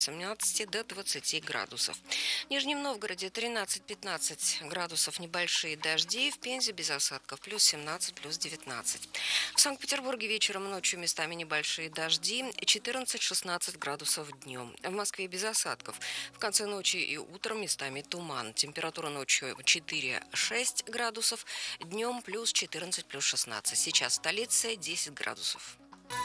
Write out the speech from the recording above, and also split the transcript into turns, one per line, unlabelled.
17 до 20 градусов. В Нижнем Новгороде 13-15 градусов, небольшие дожди. В Пензе без осадков плюс 17, плюс 19. В Санкт-Петербурге вечером и ночью местами небольшие дожди. 14-16 градусов днем. В Москве без осадков. В конце ночи и утром местами туман. Температура ночью 4-6 градусов. Днем плюс 14, плюс 16. Сейчас в столице 10 градусов.